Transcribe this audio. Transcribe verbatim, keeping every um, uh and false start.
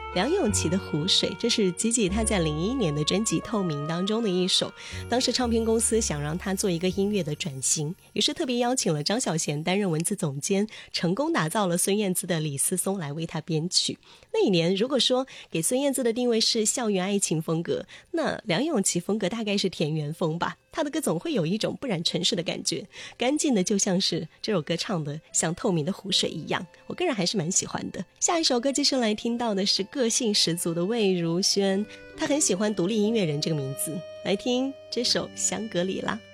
梁咏琪的《湖水》，这是吉吉他在零一年的专辑《透明》当中的一首。当时唱片公司想让他做一个音乐的转型，于是特别邀请了张小娴担任文字总监，成功打造了孙燕姿的李思松来为他编曲。那一年如果说给孙燕姿的定位是校园爱情风格，那梁咏琪风格大概是田园风吧。他的歌总会有一种不染尘世的感觉，干净的就像是这首歌唱的像透明的湖水一样，我个人还是蛮喜欢的。下一首歌继续来听到的是个性十足的魏如萱，她很喜欢独立音乐人这个名字，来听这首香格里拉。